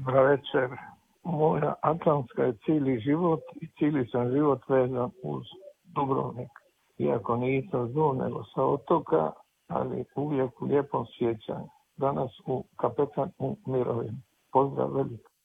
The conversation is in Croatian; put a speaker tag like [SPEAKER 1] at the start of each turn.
[SPEAKER 1] Dobra večer. Moja Atlantska je cijeli život i cijeli sam život vezan uz Dubrovnik. Iako nisam zlu, nego sa otoka, ali uvijek u lijepom sjećanju. Danas kapetan u mirovini. Pozdrav veliki.